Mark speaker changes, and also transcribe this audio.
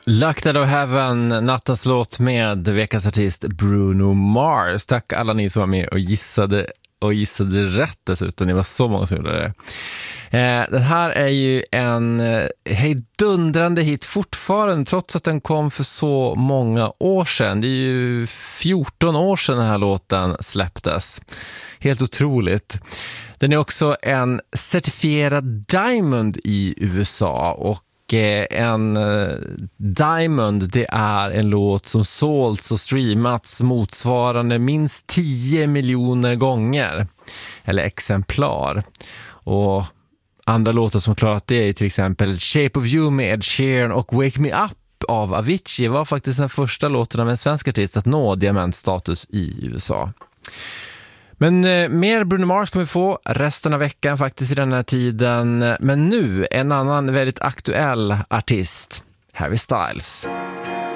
Speaker 1: Locked Out of Heaven, nattens låt med veckans artist Bruno Mars. Tack alla ni som var med och gissade rätt dessutom. Ni var så många som gjorde det. Den här är ju en hejdundrande hit fortfarande, trots att den kom för så många år sedan. Det är ju 14 år sedan den här låten släpptes. Helt otroligt. Den är också en certifierad Diamond i USA, och en Diamond, det är en låt som sålts och streamats motsvarande minst 10 miljoner gånger eller exemplar. Och andra låtar som klarat det är till exempel Shape of You med Ed Sheeran och Wake Me Up av Avicii var faktiskt den första låten av en svensk artist att nå diamantstatus i USA. Men mer Bruno Mars kommer vi få resten av veckan faktiskt vid den här tiden. Men nu en annan väldigt aktuell artist, Harry Styles.